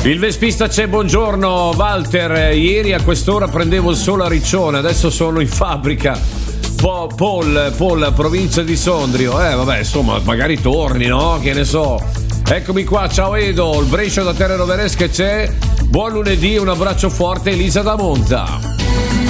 Il Vespista c'è, buongiorno Walter. Ieri a quest'ora prendevo il sole a Riccione, adesso sono in fabbrica. Paul, provincia di Sondrio. Vabbè, insomma, magari torni, no? Che ne so. Eccomi qua, ciao Edo, il Brescia da Terre Roveresche c'è. Buon lunedì, un abbraccio forte, Elisa da Monza.